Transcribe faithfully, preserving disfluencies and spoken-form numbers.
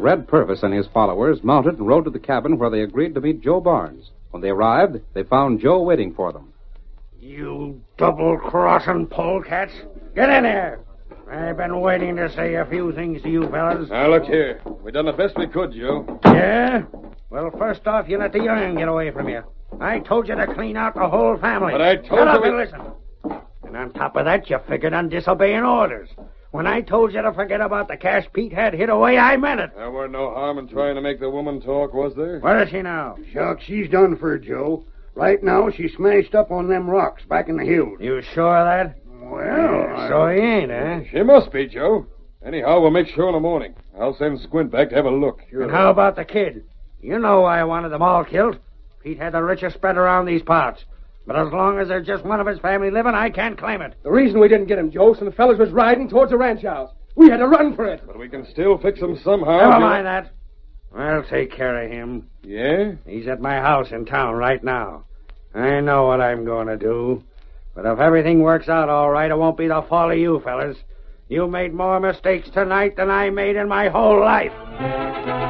Red Purvis and his followers mounted and rode to the cabin where they agreed to meet Joe Barnes. When they arrived, they found Joe waiting for them. You double-crossing polecats. Get in here. I've been waiting to say a few things to you fellas. Now, look here. We done the best we could, Joe. Yeah? Well, first off, you let the young'un get away from you. I told you to clean out the whole family. But I told Shut up you... and listen. And on top of that, you figured on disobeying orders. When I told you to forget about the cash Pete had hid away, I meant it. There weren't no harm in trying to make the woman talk, was there? Where is she now? Shucks, she's done for, Joe. Right now, she's smashed up on them rocks back in the hills. You sure of that? Well, Yeah, so he ain't, eh? She must be, Joe. Anyhow, we'll make sure in the morning. I'll send Squint back to have a look. Sure. And how about the kid? You know I wanted them all killed. Pete had the richest spread around these parts. But as long as there's just one of his family living, I can't claim it. The reason we didn't get him, Joe, some fellas was riding towards the ranch house. We had to run for it. But we can still fix him somehow. Never Joe. mind that. I'll take care of him. Yeah? He's at my house in town right now. I know what I'm going to do. But if everything works out all right, it won't be the fault of you fellas. You made more mistakes tonight than I made in my whole life.